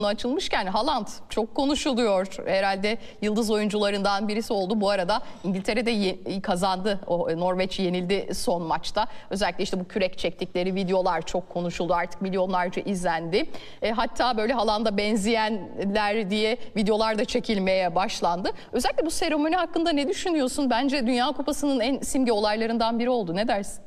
Açılmışken Haaland çok konuşuluyor. Herhalde yıldız oyuncularından birisi oldu. Bu arada İngiltere'de kazandı. Norveç yenildi son maçta. Özellikle işte bu kürek çektikleri videolar çok konuşuldu. Artık milyonlarca izlendi. Hatta böyle Haaland'a benzeyenler diye videolar da çekilmeye başlandı. Özellikle bu seremoni hakkında ne düşünüyorsun? Bence Dünya Kupası'nın en simge olaylarından biri oldu. Ne dersin?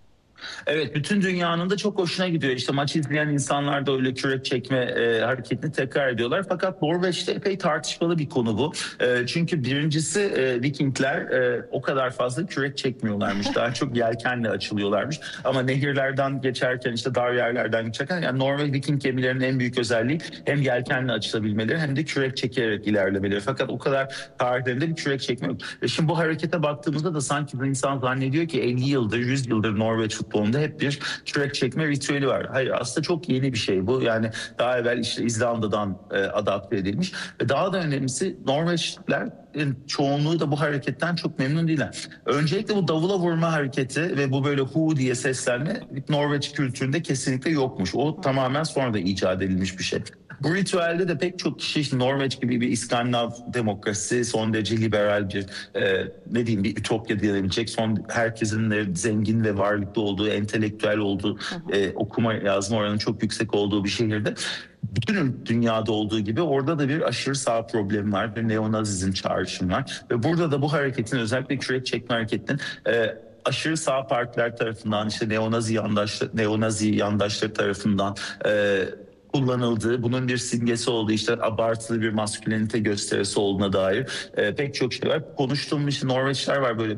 Evet, bütün dünyanın da çok hoşuna gidiyor. İşte maç izleyen insanlar da öyle kürek çekme hareketini tekrar ediyorlar. Fakat Norveç'te epey tartışmalı bir konu bu. Çünkü birincisi Vikingler o kadar fazla kürek çekmiyorlarmış. Daha çok yelkenle açılıyorlarmış. Ama nehirlerden geçerken, işte dar yerlerden geçerken, yani Norveç Viking gemilerinin en büyük özelliği hem yelkenle açılabilmeleri hem de kürek çekerek ilerlemeleri. Fakat o kadar tarihlerinde bir kürek çekme yok. Şimdi bu harekete baktığımızda da sanki bu insan zannediyor ki 50 yıldır, 100 yıldır Norveç futbolunda hep bir kürek çekme ritüeli var. Hayır, aslında çok yeni bir şey bu. Yani daha evvel işte İzlanda'dan adapte edilmiş. Ve daha da önemlisi, Norveçliler çoğunluğu da bu hareketten çok memnun değiller. Öncelikle bu davula vurma hareketi ve bu böyle hu diye seslenme Norveç kültüründe kesinlikle yokmuş. O tamamen sonra da icat edilmiş bir şey. Bu ritüelde de pek çok kişi, işte Norveç gibi bir İskandinav demokrasi, son derece liberal bir ne diyeyim, bir ütopya diyebilecek, herkesin de zengin ve varlıklı olduğu, entelektüel olduğu, okuma yazma oranının çok yüksek olduğu bir şehirde, bütün dünyada olduğu gibi orada da bir aşırı sağ problemi var, bir neonazizm çağrışımı var ve burada da bu hareketin, özellikle kürek çekme hareketinin aşırı sağ partiler tarafından, işte neonazi yandaşları tarafından kullanıldığı, bunun bir simgesi olduğu, işte abartılı bir maskülenite gösterisi olduğuna dair pek çok şey var. Konuştuğum işte Norveçler var böyle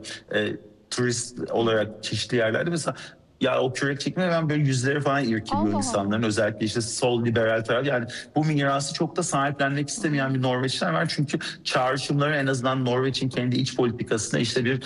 turist olarak çeşitli yerlerde. Mesela ya o kürek çekme, ben böyle yüzleri falan irkiliyor insanların. Özellikle işte sol liberal taraf. Yani bu mirası çok da sahiplenmek istemeyen bir Norveçler var. Çünkü çağrışımları, en azından Norveç'in kendi iç politikasında işte bir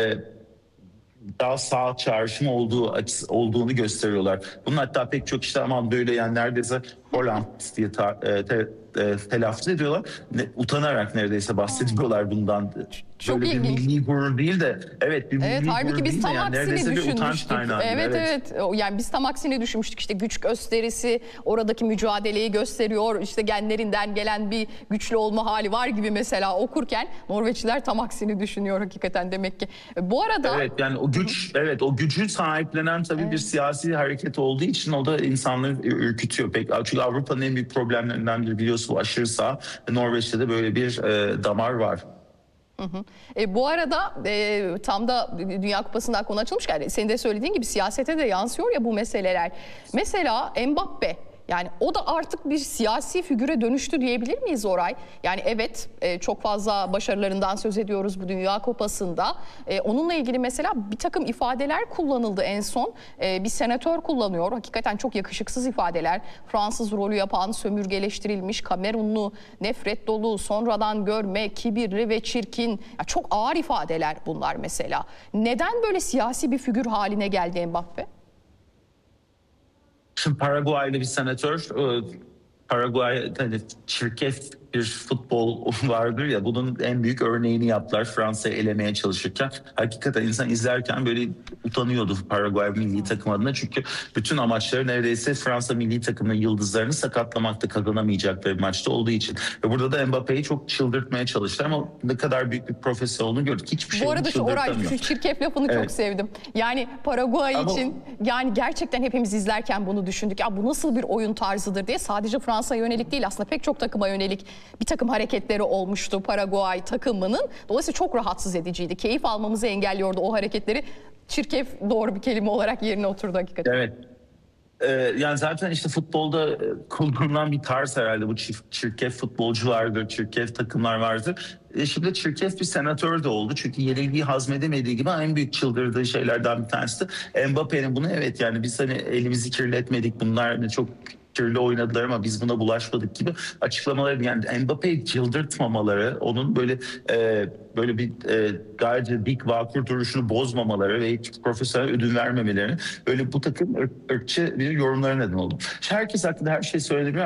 daha sağ çağrışım olduğunu gösteriyorlar. Bunun hatta pek çok işte aman böyle, yani neredeyse Holland diye telaffuz ediyorlar. Utanarak neredeyse bahsediyorlar bundan. Çok böyle ilginç. bir milli gurur değil de, evet, bir milli gurur halbuki biz değil de, tam yani aksini neredeyse bir utanç düşünmüştük. kaynağı. Evet. Yani biz tam aksini düşünmüştük. İşte güç gösterisi, oradaki mücadeleyi gösteriyor. İşte genlerinden gelen bir güçlü olma hali var gibi mesela okurken Norveçliler tam aksini düşünüyor hakikaten demek ki. Bu arada evet, yani o güç, evet, o gücü sahiplenen tabii bir siyasi hareket olduğu için o da insanları ürkütüyor pek. Çünkü Avrupa'nın en büyük problemlerinden biri, biliyorsun, bu aşırı sağ. Norveç'te de böyle bir damar var. Bu arada tam da Dünya Kupası'ndan konu açılmışken, senin de söylediğin gibi siyasete de yansıyor ya bu meseleler. Mesela Mbappe, yani o da artık bir siyasi figüre dönüştü diyebilir miyiz Oray? Yani evet, çok fazla başarılarından söz ediyoruz bu Dünya Kupası'nda. Onunla ilgili mesela bir takım ifadeler kullanıldı en son. Bir senatör kullanıyor. Hakikaten çok yakışıksız ifadeler. Fransız rolü yapan, sömürgeleştirilmiş, Kamerunlu, nefret dolu, sonradan görme, kibirli ve çirkin. Ya çok ağır ifadeler bunlar mesela. Neden böyle siyasi bir figür haline geldi Mbappe? Şimdi Paraguaylı bir senatör, Paraguay'da hani çirkef bir futbol vardır ya, bunun en büyük örneğini yaptılar Fransa'yı elemeye çalışırken. Hakikaten insan izlerken böyle utanıyordu Paraguay milli takım adına, çünkü bütün amaçları neredeyse Fransa milli takımının yıldızlarını sakatlamakta, kazanamayacakları bir maçta olduğu için. Ve burada da Mbappe'yi çok çıldırtmaya çalıştılar ama ne kadar büyük bir profesyonel olduğunu gördük. Hiçbir şey Bu arada şu Oray, şu çirkef lafını çok sevdim. Yani Paraguay için, yani gerçekten hepimiz izlerken bunu düşündük. Ya bu nasıl bir oyun tarzıdır diye. Sadece Fransa'ya yönelik değil, aslında pek çok takıma yönelik bir takım hareketleri olmuştu Paraguay takımının. Dolayısıyla çok rahatsız ediciydi. Keyif almamızı engelliyordu o hareketleri. Çirkef doğru bir kelime olarak yerine oturdu hakikaten. Evet. Yani zaten işte futbolda kullanılan bir tarz herhalde, bu çirkef futbolculardır, çirkef takımlar vardır. Şimdi çirkef bir senatör de oldu, çünkü yenilgiyi hazmedemediği gibi en büyük çıldırdığı şeylerden bir tanesi de Mbappe'nin bunu, evet, yani biz hani elimizi kirletmedik, bunlar hani çok kirli oynadılar ama biz buna bulaşmadık gibi açıklamaları, yani Mbappe'yi çıldırtmamaları, onun böyle böyle bir gayet dik vakur duruşunu bozmamaları ve hiç profesyonel ödün vermemeleri böyle bu takım ırkçı bir yorumlara neden oldu. Herkes hakkında her şey söyleniyor ama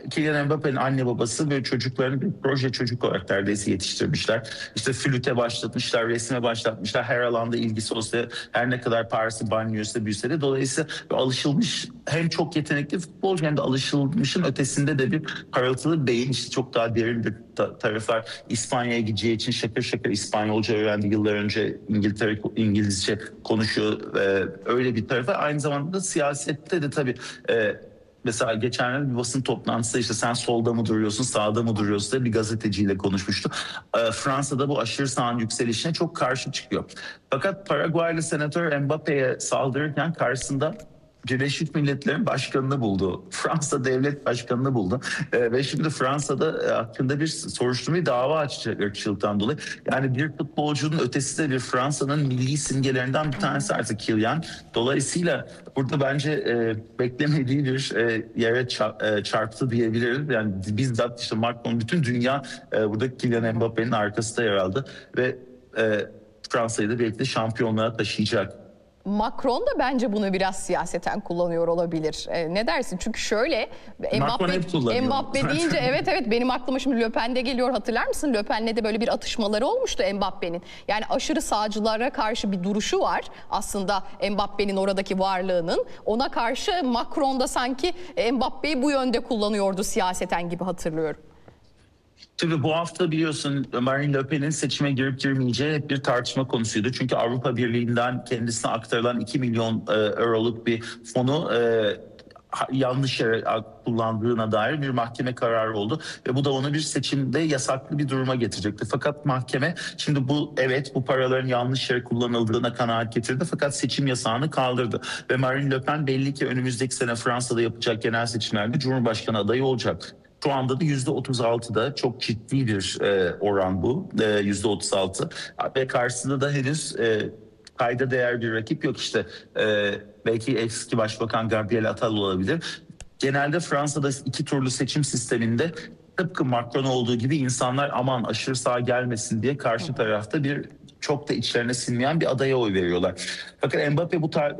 Kylian Mbappe'nin anne babası böyle çocuklarını bir proje çocuk olarak neredeyse yetiştirmişler. İşte flüte başlatmışlar, resme başlatmışlar. Her alanda ilgisi olsa, her ne kadar Paris'i banliyöse büyüse de, dolayısıyla alışılmış, hem çok yetenekli futbolcu hem de alışılmışın ötesinde de bir parıltılı beyin, işte çok daha derin bir taraflar. İspanya'ya gideceği için şakır şakır İspanyolca öğrendi. Yıllar önce İngilizce konuşuyor. Öyle bir tarafı. Aynı zamanda da siyasette de tabii mesela geçenlerde bir basın toplantısında işte sen solda mı duruyorsun, sağda mı duruyorsun diye bir gazeteciyle konuşmuştu. Fransa'da bu aşırı sağın yükselişine çok karşı çıkıyor. Fakat Paraguaylı senatör Mbappe'ye saldırırken karşısında Birleşmiş Milletler'in başkanını buldu. Fransa devlet başkanını buldu. Ve şimdi Fransa'da hakkında bir soruşturmayı, dava açacak ırkçılıktan dolayı. Yani bir futbolcunun ötesi de bir Fransa'nın milli simgelerinden bir tanesi artık Kylian. Dolayısıyla burada bence beklemediği bir yere çarptı diyebiliriz. Yani bizzat işte Macron, bütün dünya burada Kylian Mbappe'nin arkasında yer aldı. Ve Fransa'yı da belki de şampiyonluğa taşıyacak. Macron da bence bunu biraz siyaseten kullanıyor olabilir. Ne dersin? Çünkü şöyle Mbappe deyince evet benim aklıma şimdi Le Pen de geliyor, hatırlar mısın? Le Pen'le de böyle bir atışmaları olmuştu Mbappe'nin. Yani aşırı sağcılara karşı bir duruşu var aslında Mbappe'nin oradaki varlığının. Ona karşı Macron da sanki Mbappe'yi bu yönde kullanıyordu siyaseten gibi hatırlıyorum. Tabii bu hafta biliyorsun Marine Le Pen'in seçime girip girmeyeceği hep bir tartışma konusuydu. Çünkü Avrupa Birliği'nden kendisine aktarılan 2 milyon euroluk bir fonu yanlış yere kullandığına dair bir mahkeme kararı oldu. Ve bu da onu bir seçimde yasaklı bir duruma getirecekti. Fakat mahkeme şimdi bu paraların yanlış yere kullanıldığına kanaat getirdi. Fakat seçim yasağını kaldırdı. Ve Marine Le Pen belli ki önümüzdeki sene Fransa'da yapacak genel seçimlerde Cumhurbaşkanı adayı olacak. Şu anda da %36'da, çok ciddi bir oran bu, %36. Ve karşısında da henüz kayda değer bir rakip yok. İşte belki eski Başbakan Gabriel Attal olabilir. Genelde Fransa'da 2 turlu seçim sisteminde tıpkı Macron olduğu gibi insanlar aman aşırı sağ gelmesin diye karşı tarafta bir çok da içlerine sinmeyen bir adaya oy veriyorlar. Fakat Mbappe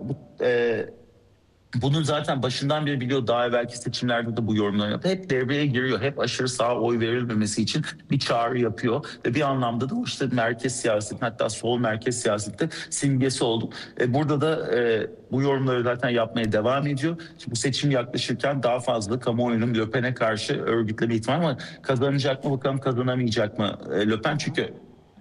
bunun zaten başından beri biliyor, daha evvelki seçimlerde de bu yorumları yaptı. Hep devreye giriyor. Hep aşırı sağa oy verilmemesi için bir çağrı yapıyor. Ve bir anlamda da o işte merkez siyasetin, hatta sol merkez siyasette simgesi oldu. Burada da bu yorumları zaten yapmaya devam ediyor. Şimdi bu seçim yaklaşırken daha fazla kamuoyunun Le Pen'e karşı örgütleme ihtimali var. Kazanacak mı bakalım, kazanamayacak mı Le Pen? Çünkü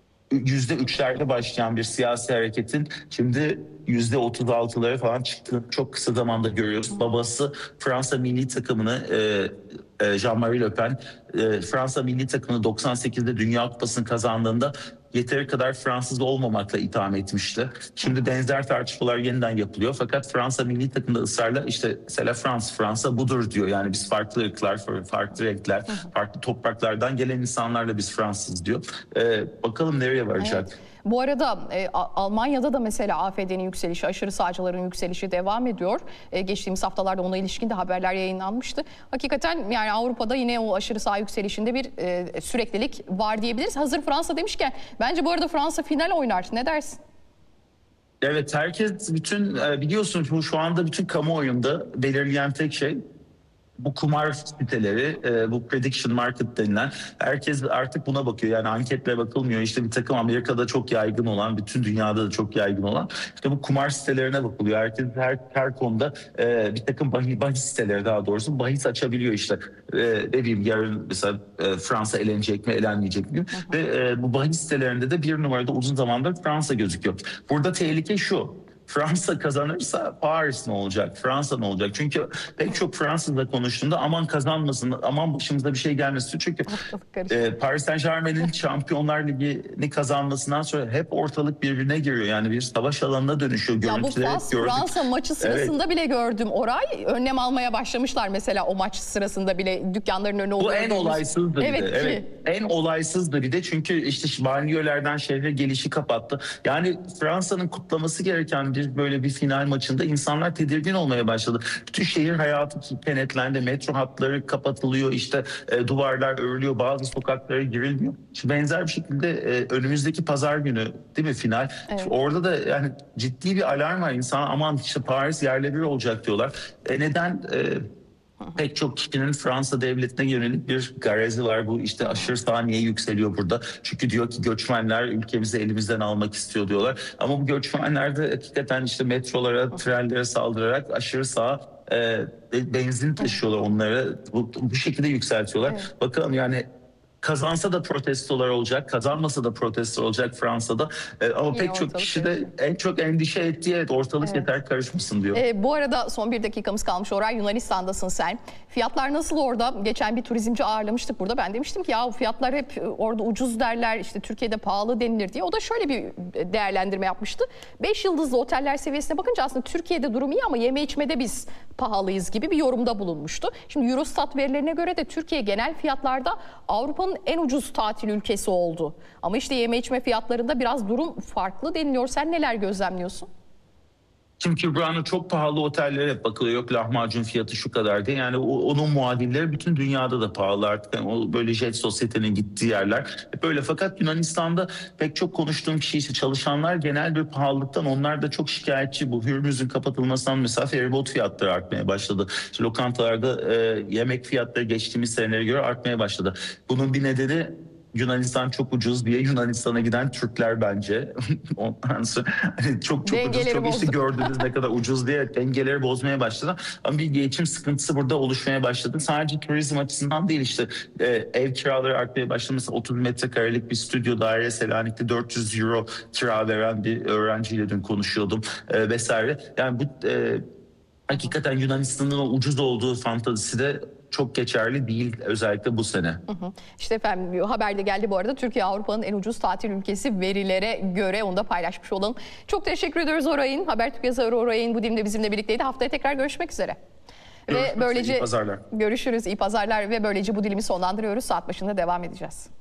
%3'lerde başlayan bir siyasi hareketin şimdi %36'lara falan çıktığını çok kısa zamanda görüyoruz. Babası Fransa milli takımını Jean-Marie Le Pen Fransa milli takımını 98'de Dünya Kupası'nı kazandığında yeteri kadar Fransız olmamakla itham etmişti. Şimdi benzer tartışmalar yeniden yapılıyor. Fakat Fransa milli takımda ısrarla işte mesela Fransa budur diyor. Yani biz farklı ırklar, farklı renkler, farklı topraklardan gelen insanlarla biz Fransız diyor. Bakalım nereye varacak. Evet. Bu arada Almanya'da da mesela AfD'nin yükselişi, aşırı sağcıların yükselişi devam ediyor. Geçtiğimiz haftalarda ona ilişkin de haberler yayınlanmıştı. Hakikaten yani Avrupa'da yine o aşırı sağ yükselişinde bir süreklilik var diyebiliriz. Hazır Fransa demişken bence bu arada Fransa final oynar. Ne dersin? Evet, herkes biliyorsun şu anda bütün kamuoyunda belirleyen tek şey bu kumar siteleri, bu prediction market denilen, herkes artık buna bakıyor. Yani anketle bakılmıyor. İşte bir takım Amerika'da çok yaygın olan, bütün dünyada da çok yaygın olan işte bu kumar sitelerine bakılıyor. Herkes her konuda bir takım bahis siteleri, daha doğrusu bahis açabiliyor işte. Ne bileyim, yarın mesela Fransa elenecek mi, elenmeyecek mi? Ve bu bahis sitelerinde de bir numarada uzun zamandır Fransa gözüküyor. Burada tehlike şu: Fransa kazanırsa Paris ne olacak? Fransa ne olacak? Çünkü pek çok Fransızla konuştuğumda aman kazanmasın, aman başımıza bir şey gelmesin. Çünkü Paris Saint-Germain'in Şampiyonlar Ligi'ni kazanmasından sonra hep ortalık birbirine giriyor. Yani bir savaş alanına dönüşüyor. Ya bu Fransa maçı sırasında bile gördüm Oray. Önlem almaya başlamışlar mesela o maç sırasında bile, dükkanların önüne. Bu en olaysızdı bir de. Evet. En olaysızdı bir de, çünkü işte banliyölerden şehre gelişi kapattı. Yani Fransa'nın kutlaması gereken böyle bir final maçında insanlar tedirgin olmaya başladı. Bütün şehir hayatı kenetlendi, metro hatları kapatılıyor, işte duvarlar örülüyor, bazı sokaklara girilmiyor. Şimdi benzer bir şekilde önümüzdeki pazar günü değil mi final? Evet. Orada da yani ciddi bir alarm var. İnsan aman işte Paris yerle bir olacak diyorlar. Neden? Pek çok kişinin Fransa devletine yönelik bir garezi var. Bu işte aşırı sağ niye yükseliyor burada? Çünkü diyor ki göçmenler ülkemizi elimizden almak istiyor diyorlar. Ama bu göçmenler de hakikaten işte metrolara, trenlere saldırarak aşırı sağ benzin taşıyorlar onlara. Bu şekilde yükseltiyorlar. Evet. Bakalım yani kazansa da protestolar olacak, kazanmasa da protestolar olacak Fransa'da. Ama Yine pek çok ortalık kişi de karışıyor. en çok endişe ettiği ortalık Evet. yeter karışmasın diyor. Bu arada son bir dakikamız kalmış. Oray, Yunanistan'dasın sen. Fiyatlar nasıl orada? Geçen bir turizmci ağırlamıştık burada. Ben demiştim ki ya fiyatlar hep orada ucuz derler, işte Türkiye'de pahalı denilir diye. O da şöyle bir değerlendirme yapmıştı. 5 yıldızlı oteller seviyesine bakınca aslında Türkiye'de durum iyi ama yeme içmede biz pahalıyız gibi bir yorumda bulunmuştu. Şimdi Eurostat verilerine göre de Türkiye genel fiyatlarda Avrupa'nın en ucuz tatil ülkesi oldu. Ama işte yeme içme fiyatlarında biraz durum farklı deniliyor. Sen neler gözlemliyorsun? Şimdi Kübra'nın çok pahalı otellere hep bakılıyor. Yok lahmacun fiyatı şu kadar diye. Yani onun muadilleri bütün dünyada da pahalı artık. Yani o böyle jet sosyetenin gittiği yerler. Hep böyle, fakat Yunanistan'da pek çok konuştuğum kişi işte çalışanlar genel bir pahalılıktan, onlar da çok şikayetçi. Bu Hürmüz'ün kapatılmasından mesela feribot fiyatları artmaya başladı. İşte lokantalarda yemek fiyatları geçtiğimiz senelere göre artmaya başladı. Bunun bir nedeni Yunanistan çok ucuz diye Yunanistan'a giden Türkler bence. Ondan sonra hani çok ucuz, Dengeleri çok işte bozdu. gördünüz ne kadar ucuz diye dengeleri bozmaya başladı. Ama bir geçim sıkıntısı burada oluşmaya başladı. Sadece turizm açısından değil, işte ev kiraları artmaya başladı. Mesela 30 metrekarelik bir stüdyo daire Selanik'te 400 euro kira veren bir öğrenciyle dün konuşuyordum vesaire. Yani bu hakikaten Yunanistan'ın o ucuz olduğu fantazisi de çok geçerli değil, özellikle bu sene. İşte efendim haberde geldi bu arada. Türkiye Avrupa'nın en ucuz tatil ülkesi verilere göre, onu da paylaşmış olalım. Çok teşekkür ediyoruz Oray'ın. Habertürk yazarı Oray'ın bu dilimde bizimle birlikteydi. Haftaya tekrar görüşmek üzere. Görüşmek Ve böylece üzere, iyi pazarlar. görüşürüz. İyi pazarlar ve böylece bu dilimi sonlandırıyoruz. Saat başında devam edeceğiz.